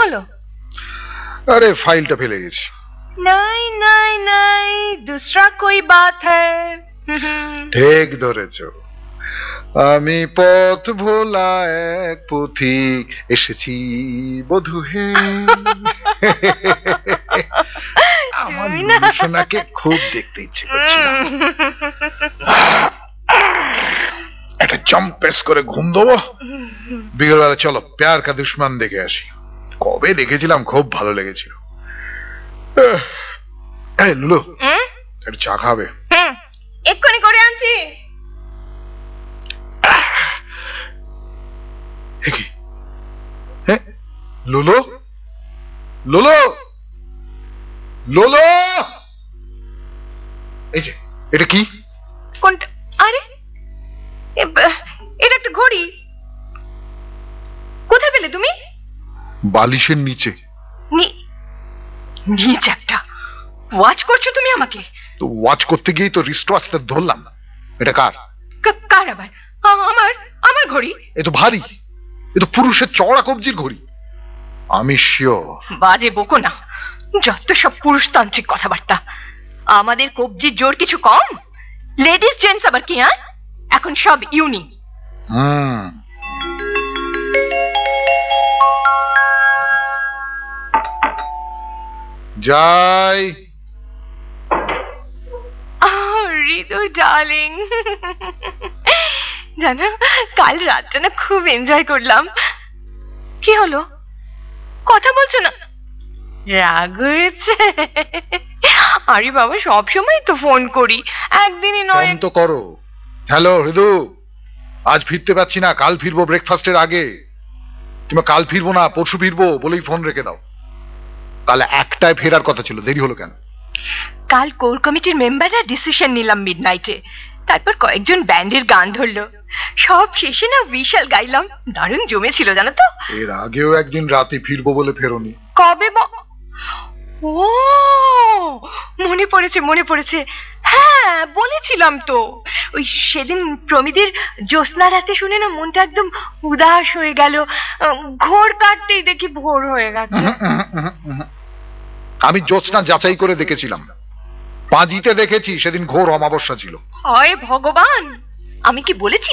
হলো? আরে ফাইলটা ফেলে গেছি। নাই নাই নাই, দুসরা কোই বাত হ্যায়। ঠিক ধরেছ, আমি পথ ভোলা এক পথিক এসেছি বধূ হে। আমার সোনাকে খুব দেখতে ইচ্ছে করছিল, একটা জম্পেস করে ঘুম দেবো। বিকেলবেলা চলো প্যার কা দুশ্মন দেখে আসি। কবে দেখেছিলাম, খুব ভালো লেগেছিল। লুলু, একটু চা খাবে? এক্ষুনি করে আনছি। লুলু, লুলু, লুলু, এই যে এটা কি? কোনটা? আরে এটা একটা ঘড়ি। কোথায় পেলে তুমি? বালিশের নিচে। নিচে একটা ওয়াচ করছো তুমি আমাকে? তো ওয়াচ করতে গিয়েই তো রিস্ট ওয়াচটা ধরলাম। এটা কার? কার আবার? আমার ঘড়ি। এ তো ভারী, এ তো পুরুষের চওড়া কবজির ঘড়ি। আমি শিওর। বাজে বকো না, যত সব পুরুষতান্ত্রিক কথাবার্তা। আমাদের কবজির জোর কিছু কম? লেডিস জেন্টস আবার কি? এখন সব ইউনি। যাই। হৃদয় ডার্লিং, জানো কাল রাতটা না খুব এনজয় করলাম। কি হলো, কথা বলছো না? রাগ হয়েছে? আরে বাবা, সবসময় তো ফোন করি, একদিনই নয়। ফোন তো করো। হ্যালো হৃদু, আজ ফিরতে পারছি না, কাল ফিরবো ব্রেকফাস্টের আগে। কিংবা কাল ফিরবো না, পরশু ফিরবো বলেই ফোন রেখে দাও। কাল একটায় ফেরার কথা ছিল, দেরি হলো কেন? কাল কোর কমিটির মেম্বাররা ডিসিশন নিলাম মিডনাইটে। তারপর কয়েকজন ব্যান্ডের গান ধরলো, সব শেষে না বিশাল গাইলাম, দারুণ জমেছিল জানো তো। এর আগেও একদিন রাতে ফিরবো বলে ফেরোনি। কবে? ও মনে পড়েছে, মনে পড়েছে। হ্যাঁ বলেছিলাম তো। ওই সেদিন প্রমিদের জ্যোৎস্না রাতে শুনে না মনটা একদম উদাস হয়ে গেল। ঘোর কাটতেই দেখি ভোর হয়ে গেছে। আমি জ্যোৎস্না যাচাই করে দেখেছিলাম, পাঁজিতে দেখেছি, সেদিন ঘোর অমাবস্যা ছিল। হায় ভগবান, আমি কি বলেছি